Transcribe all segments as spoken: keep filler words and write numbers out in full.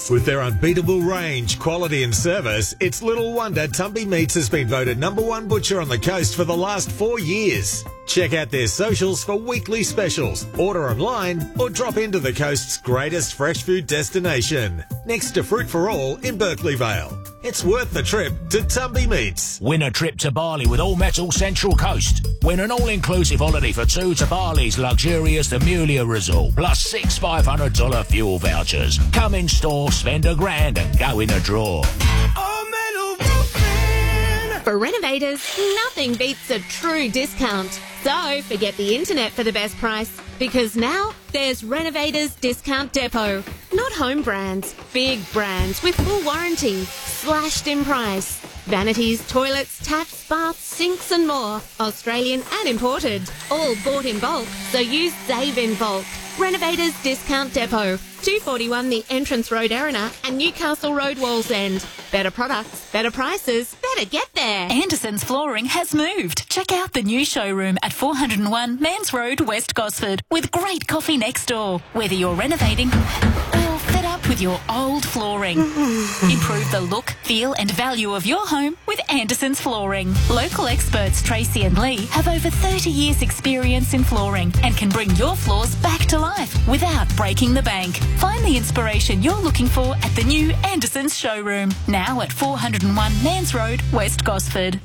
Meats. With their unbeatable range, quality and service, it's little wonder Tumby Meats has been voted number one butcher on the coast for the last four years. Check out their socials for weekly specials, order online or drop into the coast's greatest fresh food destination, next to Fruit for All in Berkeley Vale. It's worth the trip to Tumby Meats. Win a trip to Bali with All Metal Central Coast. Win an all-inclusive holiday for two to Bali's luxurious Amelia Resort, plus six five hundred dollars fuel vouchers. Come in store, spend a grand and go in the draw. All Metal Roofing! For renovators, nothing beats a true discount. So forget the internet for the best price, because now there's Renovators Discount Depot. Not home brands, big brands with full warranty, slashed in price. Vanities, toilets, taps, baths, sinks and more. Australian and imported. All bought in bulk, so use Save in Bulk. Renovators Discount Depot. two forty-one The Entrance Road, Erina, and Newcastle Road, Wallsend. Better products, better prices, better get there. Anderson's Flooring has moved. Check out the new showroom at four oh one Mans Road, West Gosford, with great coffee next door. Whether you're renovating or fed up with your old flooring, improve the look, feel and value of your home with Anderson's Flooring. Local experts Tracy and Lee have over thirty years experience in flooring and can bring your floors back to life without breaking the bank. Find the inspiration you're looking for at the new Anderson's showroom, now at four oh one Mans Road, West Gosford.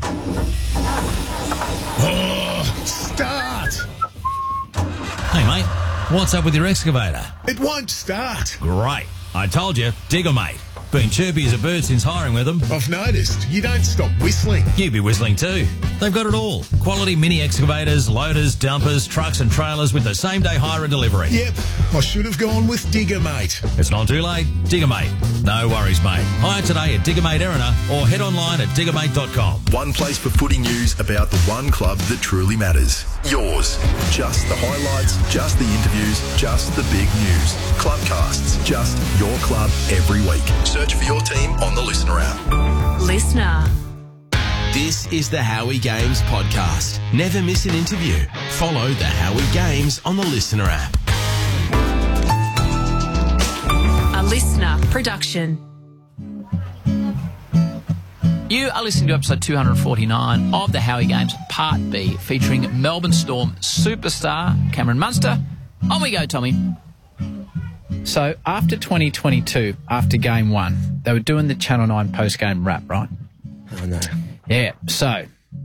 Oh, start! Hey, mate, what's up with your excavator? It won't start. Great. I told you, Digger, mate. Been chirpy as a bird since hiring with them. I've noticed. You don't stop whistling. You be whistling too. They've got it all. Quality mini excavators, loaders, dumpers, trucks and trailers with the same day hire and delivery. Yep, I should have gone with Digger, mate. It's not too late. Digger, mate. No worries, mate. Hire today at Digger Mate Erina or head online at digger mate dot com. One place for footy news about the one club that truly matters. Yours. Just the highlights, just the interviews, just the big news. Clubcasts. Just your club every week. Search for your team on the Listener app. Listener. This is the Howie Games podcast. Never miss an interview. Follow the Howie Games on the Listener app. A Listener production. You are listening to episode two forty-nine of the Howie Games Part B, featuring Melbourne Storm superstar Cameron Munster. On we go, Tommy. So after twenty twenty-two, after game one, they were doing the Channel nine post-game wrap, right? Oh, no. Yeah, so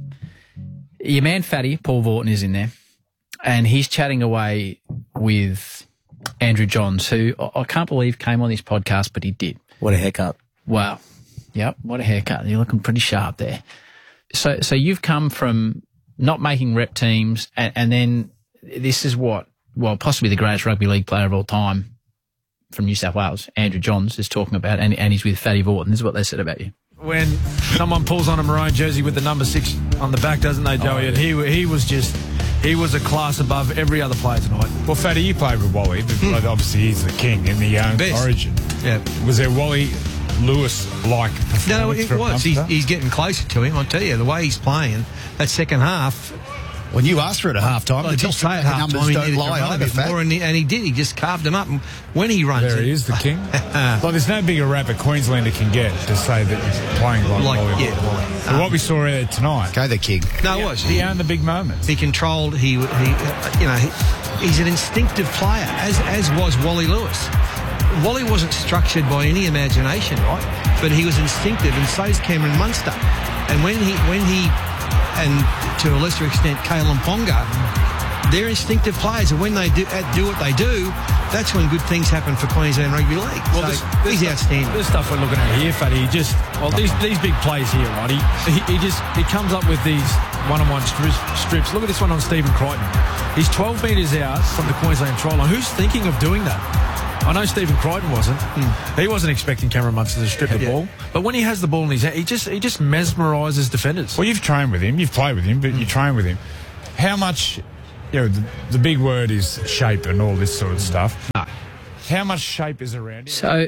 your man Fatty, Paul Vaughton, is in there, and he's chatting away with Andrew Johns, who I can't believe came on this podcast, but he did. What a haircut. Wow. Yep, what a haircut. You're looking pretty sharp there. So so you've come from not making rep teams, and, and then this is what, well, possibly the greatest rugby league player of all time from New South Wales, Andrew Johns, is talking about, and, and he's with Fatty Vaughton. This is what they said about you. When someone pulls on a maroon jersey with the number six on the back, doesn't they, Joey? Oh, yeah. And he he was just, he was a class above every other player tonight. Well, Fatty, you played with Wally, but obviously he's the king in the um, Origin. Yeah. Was there Wally Lewis-like performance? No, it was. He's, he's getting closer to him, I'll tell you. The way he's playing, that second half. When you asked for it at half time, I just say at half time he needed to run a bit more, and he, and he did. He just carved him up. And when he runs, there he is, the king. Well, there's no bigger rap a Queenslander can get to say that he's playing like, like Wally. Yeah, Wally. So um, what we saw there tonight. Go the king. No, it was. He, he owned the big moments. He controlled. He, he, you know, he, he's an instinctive player, as as was Wally Lewis. Wally wasn't structured by any imagination, right? But he was instinctive, and so is Cameron Munster. And when he when he and to a lesser extent, Kalen Ponga, they're instinctive players, and when they do, do what they do, that's when good things happen for Queensland Rugby League. Well, so this, this he's stuff, outstanding. This stuff we're looking at here, Fatty, he just, well, these these big plays here, right? He, he, he just, he comes up with these one-on-one strips, strips. Look at this one on Stephen Crichton. He's twelve metres out from the Queensland try line. Who's thinking of doing that? I know Stephen Crichton wasn't. Mm. He wasn't expecting Cameron Munster to strip the yeah. ball. But when he has the ball in his hand, he just he just mesmerises defenders. Well, you've trained with him. You've played with him, but mm. you train with him. How much, you know, the, the big word is shape and all this sort of stuff. No. How much shape is around him? So,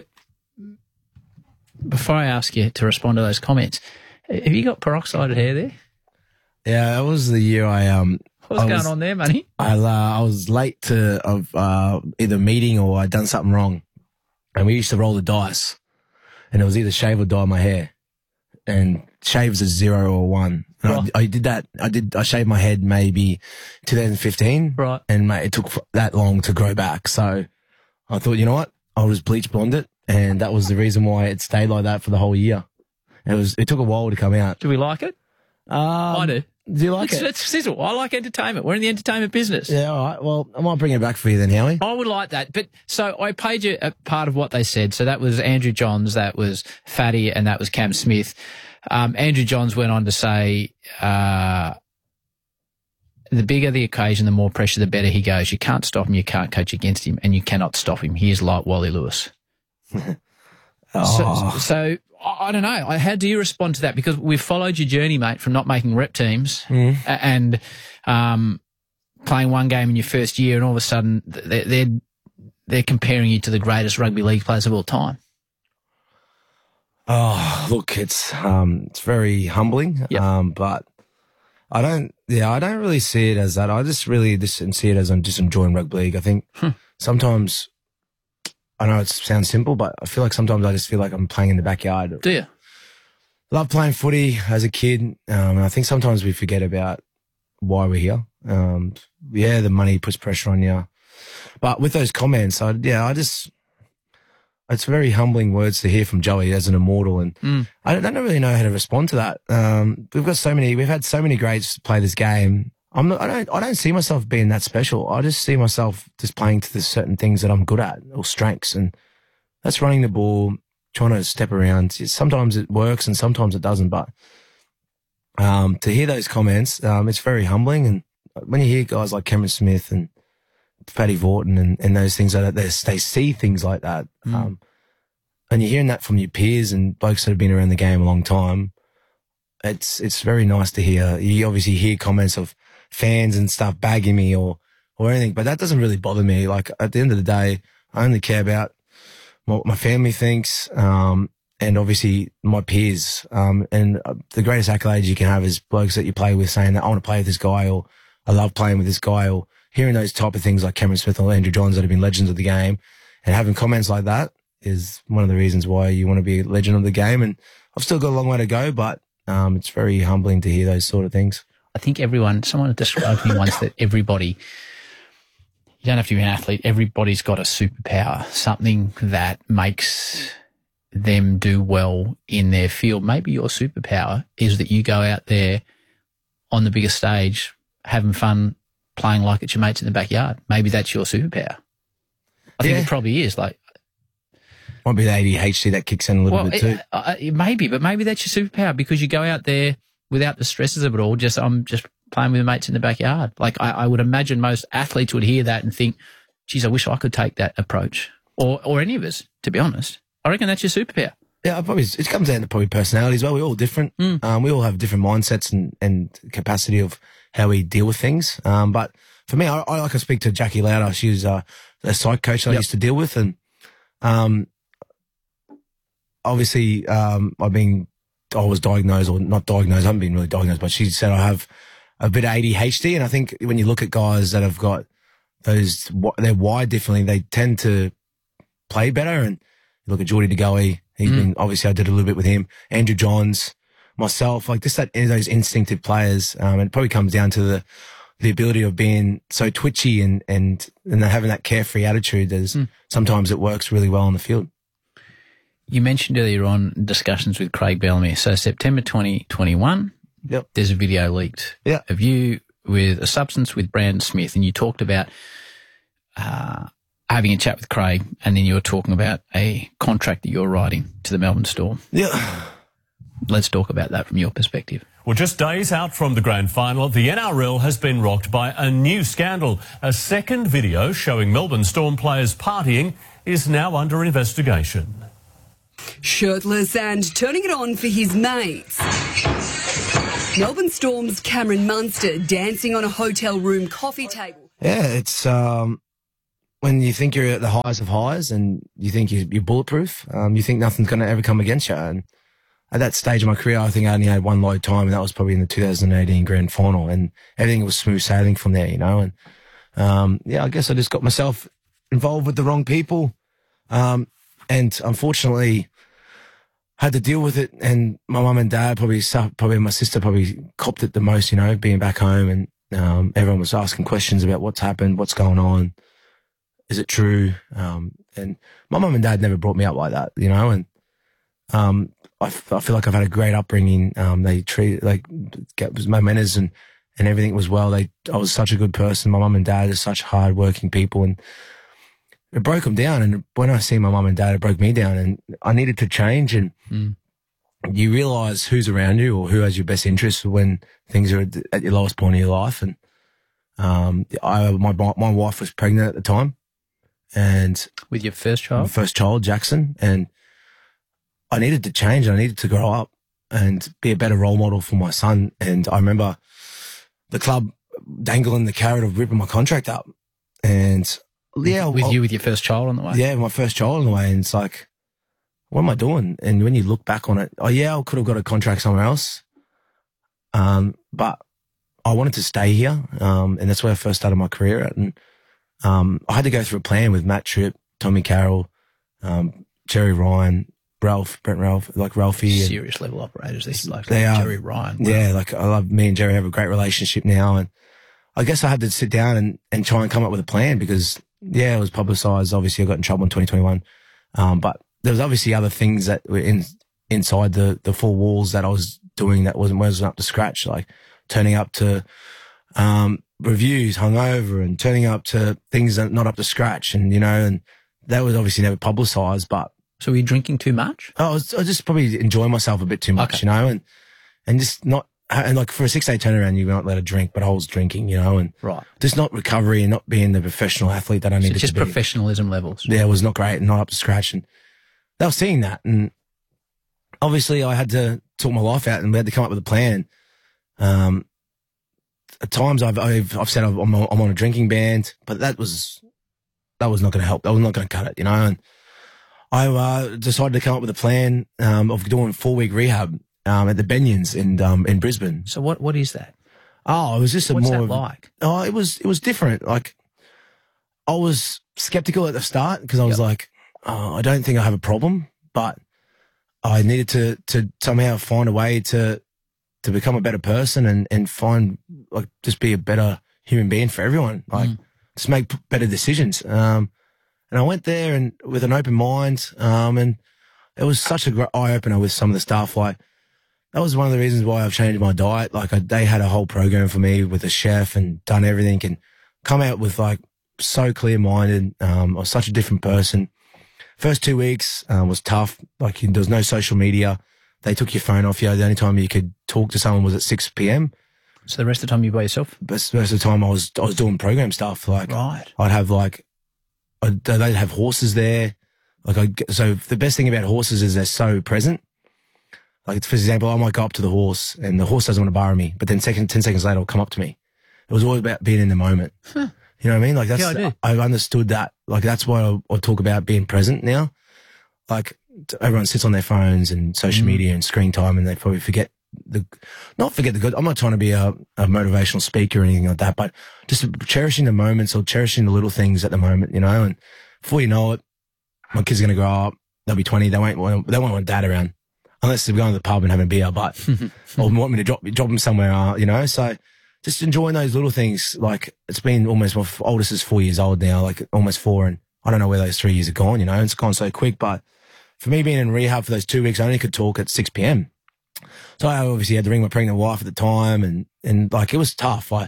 before I ask you to respond to those comments, have you got peroxided hair there? Yeah, that was the year I... um. What's I going was, on there, Manny? I, uh, I was late to of uh, either meeting or I'd done something wrong. and we used to roll the dice, and it was either shave or dye my hair, and shave's a zero or one. And Right. I, I did that. I did. I shaved my head maybe twenty fifteen, Right. and mate, it took f- that long to grow back. So I thought, you know what? I'll just bleach blonde it, and that was the reason why it stayed like that for the whole year. It was. It took a while to come out. Do we like it? Um, I do. Do you like it's, it? It's sizzle. I like entertainment. We're in the entertainment business. Yeah, all right. Well, I might bring it back for you then, Howie. I would like that. But so I paid you a part of what they said. So that was Andrew Johns, that was Fatty, and that was Cam Smith. Um, Andrew Johns went on to say, uh, the bigger the occasion, the more pressure, the better. He goes, you can't stop him, you can't coach against him, and you cannot stop him. He is like Wally Lewis. Oh. So, so I I don't know. I- How do you respond to that? Because we've followed your journey, mate, from not making rep teams Mm. a- and um, playing one game in your first year, and all of a sudden they're, they're they're comparing you to the greatest rugby league players of all time. Oh, look, it's um, it's very humbling. Um, but I don't, yeah, I don't really see it as that. I just really just see it as I'm just enjoying rugby league. I think sometimes, I know it sounds simple, but I feel like sometimes I just feel like I'm playing in the backyard. Do you? Love playing footy as a kid. Um, and I think sometimes we forget about why we're here. Um, yeah, the money puts pressure on you. But with those comments, I, yeah, I just, it's very humbling words to hear from Joey as an immortal. And Mm. I don't, I don't really know how to respond to that. Um, we've got so many, we've had so many greats play this game. I'm not, I don't, I don't see myself being that special. I just see myself just playing to the certain things that I'm good at or strengths. And that's running the ball, trying to step around. Sometimes it works and sometimes it doesn't. But, um, to hear those comments, um, it's very humbling. And when you hear guys like Cameron Smith and Fatty Vorton and, and those things like that, they, they see things like that. Mm. Um, and you're hearing that from your peers and blokes that have been around the game a long time. It's, it's very nice to hear. You obviously hear comments of fans and stuff bagging me or, or anything, but that doesn't really bother me. Like at the end of the day, I only care about what my family thinks, um, and obviously my peers. Um, and uh, the greatest accolades you can have is blokes that you play with saying that I want to play with this guy or I love playing with this guy, or hearing those type of things like Cameron Smith or Andrew Johns that have been legends of the game and having comments like that is one of the reasons why you want to be a legend of the game. And I've still got a long way to go, but, um, it's very humbling to hear those sort of things. I think everyone, someone described to me once that everybody, you don't have to be an athlete, everybody's got a superpower, something that makes them do well in their field. Maybe your superpower is that you go out there on the biggest stage, having fun, playing like it's your mates in the backyard. Maybe that's your superpower. I think Yeah. it probably is. Like, Might be the A D H D that kicks in a little well, bit too. it, uh, it maybe, but maybe that's your superpower because you go out there without the stresses of it all. Just I'm just playing with mates in the backyard. Like I, I would imagine most athletes would hear that and think, "Geez, I wish I could take that approach." Or, or any of us, to be honest. I reckon that's your superpower. Yeah, probably it comes down to probably personality as well. We're all different. Um, we all have different mindsets and, and capacity of how we deal with things. Um, but for me, I, I like to speak to Jackie Lauder. She was uh, a psych coach that I Yep. used to deal with, and um, obviously, um, I've been, I was diagnosed or not diagnosed. I haven't been really diagnosed, but she said I have a bit of A D H D. And I think when you look at guys that have got those, they're wired differently, they tend to play better. And you look at Geordie De Goey, he's Mm. been, obviously I did a little bit with him, Andrew Johns, myself, like just that, those instinctive players. Um, it probably comes down to the, the ability of being so twitchy and, and, and having that carefree attitude. There's sometimes it works really well on the field. You mentioned earlier on discussions with Craig Bellamy. So September twenty twenty-one, yep. there's a video leaked yeah. of you with a substance with Brandon Smith, and you talked about uh, having a chat with Craig, and then you were talking about a contract that you're writing to the Melbourne Storm. Yeah. Let's talk about that from your perspective. Well, just days out from the grand final, the N R L has been rocked by a new scandal. A second video showing Melbourne Storm players partying is now under investigation. Shirtless and turning it on for his mates. Melbourne Storm's Cameron Munster dancing on a hotel room coffee table. Yeah, it's um, when you think you're at the highest of highs and you think you're, you're bulletproof, um, you think nothing's going to ever come against you. And at that stage of my career, I think I only had one low time, and that was probably in the two thousand eighteen grand final, and everything was smooth sailing from there, you know. And um, yeah, I guess I just got myself involved with the wrong people. Um, and unfortunately had to deal with it. And my mum and dad probably, su- probably my sister probably copped it the most, you know, being back home, and um, everyone was asking questions about what's happened, what's going on, is it true? Um, and my mum and dad never brought me up like that, you know, and um, I, f- I feel like I've had a great upbringing. Um, they treated like get my manners and and everything was well. They I was such a good person. My mum and dad are such hard working people, and it broke them down. And when I see my mum and dad, it broke me down, and I needed to change. And Mm. you realise who's around you or who has your best interests when things are at, at your lowest point of your life. And um, I my my wife was pregnant at the time, and with your first child, my first child, Jackson, and I needed to change. I needed to grow up and be a better role model for my son. And I remember the club dangling the carrot of ripping my contract up, and yeah, with I'll, you with your first child on the way. Yeah, my first child on the way, and it's like, what am I doing? And when you look back on it, oh yeah, I could have got a contract somewhere else, um, but I wanted to stay here, um, and that's where I first started my career at. And um, I had to go through a plan with Matt Tripp, Tommy Carroll, um, Jerry Ryan, Ralph, Brent Ralph, like Ralphie. and- Serious level operators, these blokes. They like are. Jerry Ryan. Wow. Yeah, like I love me and Jerry have a great relationship now, and I guess I had to sit down and, and try and come up with a plan because yeah, it was publicised. Obviously, I got in trouble in twenty twenty-one, um, but there was obviously other things that were in inside the the four walls that I was doing that wasn't wasn't up to scratch, like turning up to um, reviews hungover and turning up to things that are not up to scratch, and you know, and that was obviously never publicised, but. So were you drinking too much? I was, I was just probably enjoying myself a bit too much, Okay. you know, and, and just not, and like for a six day turnaround, you're not allowed to drink, but I was drinking, you know, and Right. just not recovery and not being the professional athlete that I So needed just to be. professionalism levels. Yeah, it was not great and not up to scratch. And they were seeing that. And obviously I had to talk my life out and we had to come up with a plan. Um, at times I've, I've, I've said I'm on, I'm on a drinking ban, but that was, that was not going to help. That was not going to cut it, you know, and I uh, decided to come up with a plan um, of doing four week rehab um, at the Benyons in um, in Brisbane. So what what is that? Oh, it was just a What's more that of, like? Oh, it was it was different. Like I was skeptical at the start because I was Yep. like, oh, I don't think I have a problem, but I needed to to somehow find a way to to become a better person and and find like just be a better human being for everyone. Like Mm. just make p- better decisions. Um, and I went there and with an open mind, um, and it was such a great eye opener with some of the stuff. Like that was one of the reasons why I've changed my diet. Like I, they had a whole program for me with a chef and done everything and come out with like so clear minded. Um, I was such a different person. First two weeks uh, was tough. Like there was no social media. They took your phone off you. The only time you could talk to someone was at six p.m. So the rest of the time you by yourself? But most of the time I was I was doing program stuff. Like Right. I'd have like I'd, they'd have horses there. Like I so the best thing about horses is they're so present. Like for example, I might go up to the horse and the horse doesn't want to borrow me, but then second ten seconds later, it'll come up to me. It was always about being in the moment. Huh. You know what I mean? Like that's Yeah, I do. I've understood that. Like that's why I, I talk about being present now. Like t- everyone sits on their phones and social Mm. media and screen time, and they probably forget the not forget the good. I'm not trying to be a, a motivational speaker or anything like that, but just cherishing the moments or cherishing the little things at the moment, you know. And before you know it, my kids are going to grow up. They'll be twenty. They won't. want- They won't want dad around unless they're going to the pub and having a beer, but or want me to drop drop them somewhere, uh, you know. So just enjoying those little things. Like it's been almost my f- oldest is four years old now, like almost four, and I don't know where those three years have gone. You know, it's gone so quick. But for me being in rehab for those two weeks, I only could talk at six p.m. So I obviously had to ring my pregnant wife at the time, and and like it was tough. I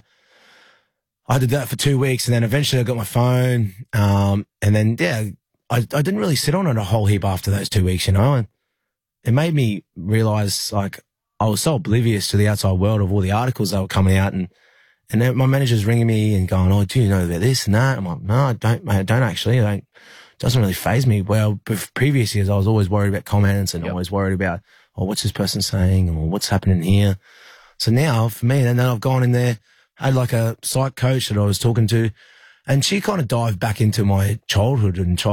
I had to do that for two weeks, and then eventually I got my phone, um, and then yeah, I I didn't really sit on it a whole heap after those two weeks, you know, and it made me realize like I was so oblivious to the outside world of all the articles that were coming out, and and then my manager's ringing me and going, "Oh, do you know about this and that?" I'm like, "No, I don't, mate, I don't actually. I don't, it doesn't really faze me." Well, bef- previous years I was always worried about comments and always worried about, oh, what's this person saying or what's happening here. So now for me, and then I've gone in there, I had like a psych coach that I was talking to, and she kind of dived back into my childhood and child